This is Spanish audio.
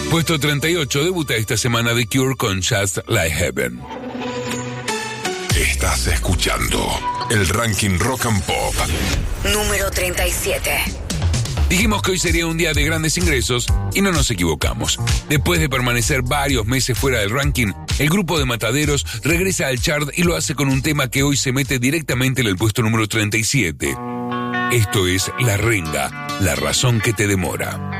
Puesto 38, debuta esta semana The Cure con Just Like Heaven. Estás escuchando el ranking Rock and Pop. Número 37. Dijimos que hoy sería un día de grandes ingresos y no nos equivocamos. Después de permanecer varios meses fuera del ranking, el grupo de Mataderos regresa al chart y lo hace con un tema que hoy se mete directamente en el puesto número 37. Esto es La Renga, la razón que te demora.